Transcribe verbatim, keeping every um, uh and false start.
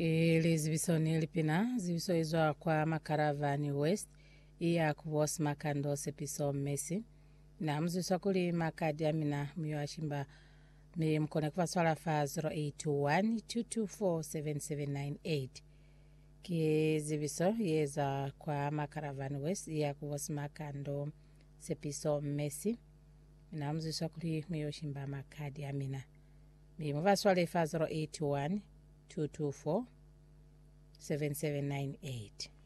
ili ziviso nilipina ziviso izwa kwa makaravani west iya kubos makando sepiso mesi na mziswa kuli makadi amina miyo ashimba mi mkone kwa swala fa zero eight two one two two four seven seven nine eight ki ziviso yeza kwa makaravani west iya kubos makando sepiso mesi na mziswa kuli miyo ashimba makadi amina mi mwa swala fa zero eight two one two two four seven seven nine eight.